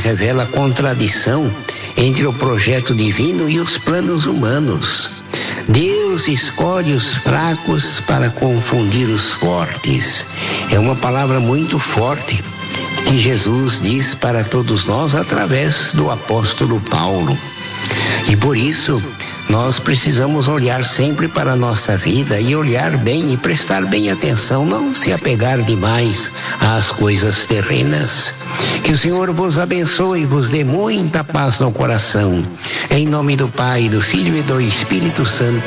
revela a contradição entre o projeto divino e os planos humanos. Deus escolhe os fracos para confundir os fortes. É uma palavra muito forte que Jesus diz para todos nós através do apóstolo Paulo. E por isso, nós precisamos olhar sempre para a nossa vida e olhar bem e prestar bem atenção, não se apegar demais às coisas terrenas. Que o Senhor vos abençoe e vos dê muita paz no coração. Em nome do Pai, do Filho e do Espírito Santo.